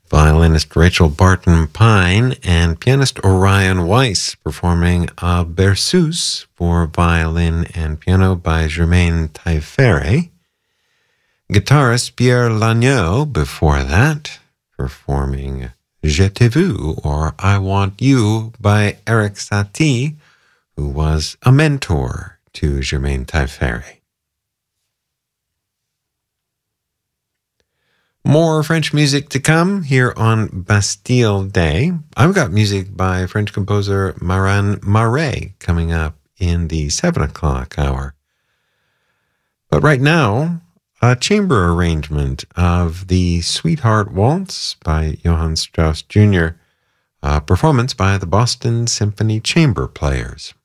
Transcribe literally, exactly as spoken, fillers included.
Violinist Rachel Barton Pine and pianist Orion Weiss performing a Berceuse for violin and piano by Germaine Tailleferre. Guitarist Pierre Lagneau before that, performing Je t'ai vu, or I Want You by Erik Satie, who was a mentor to Germaine Tailleferre. More French music to come here on Bastille Day. I've got music by French composer Maran Marais coming up in the seven o'clock hour. But right now, a chamber arrangement of the Sweetheart Waltz by Johann Strauss Junior, a performance by the Boston Symphony Chamber Players.